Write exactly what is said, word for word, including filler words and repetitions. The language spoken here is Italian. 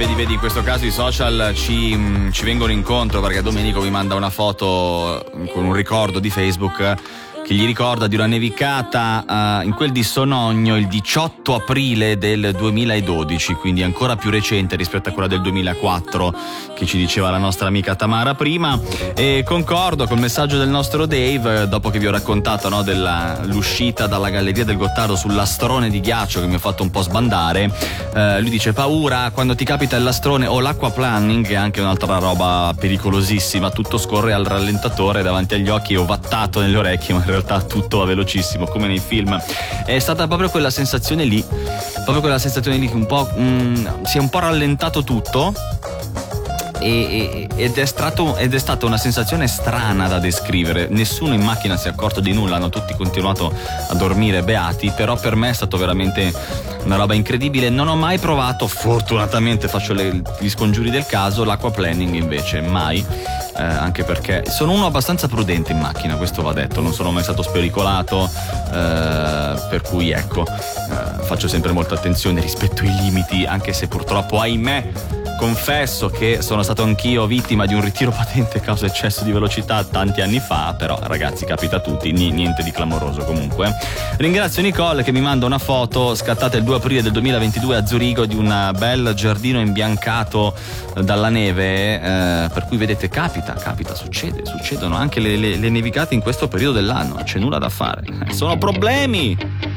vedi, vedi, in questo caso i social ci, mh, ci vengono incontro, perché Domenico mi manda una foto con un ricordo di Facebook che gli ricorda di una nevicata uh, in quel di Sonogno il diciotto aprile del duemiladodici, quindi ancora più recente rispetto a quella del duemilaquattro che ci diceva la nostra amica Tamara prima. E concordo col messaggio del nostro Dave, dopo che vi ho raccontato, no, dell'uscita dalla Galleria del Gottardo sul lastrone di ghiaccio che mi ha fatto un po' sbandare. Uh, lui dice: paura quando ti capita il lastrone o l'acquaplaning, che è anche un'altra roba pericolosissima, tutto scorre al rallentatore davanti agli occhi, ovattato nelle orecchie, ma in realtà tutto va velocissimo come nei film. È stata proprio quella sensazione lì, proprio quella sensazione lì che un po' mh, si è un po' rallentato tutto. E, ed, è stato, ed è stata una sensazione strana da descrivere. Nessuno in macchina si è accorto di nulla, hanno tutti continuato a dormire beati, però per me è stato veramente una roba incredibile. Non ho mai provato, fortunatamente faccio le, gli scongiuri del caso, l'acquaplaning invece mai, eh, anche perché sono uno abbastanza prudente in macchina, questo va detto, non sono mai stato spericolato, eh, per cui ecco, eh, faccio sempre molta attenzione rispetto ai limiti, anche se purtroppo, ahimè, confesso che sono stato anch'io vittima di un ritiro patente causa eccesso di velocità tanti anni fa, però ragazzi, capita a tutti, niente di clamoroso comunque. Ringrazio Nicole che mi manda una foto scattata il due aprile del duemilaventidue a Zurigo di un bel giardino imbiancato dalla neve, eh, per cui vedete, capita, capita, succede, succedono anche le, le, le nevicate in questo periodo dell'anno, c'è nulla da fare, sono problemi!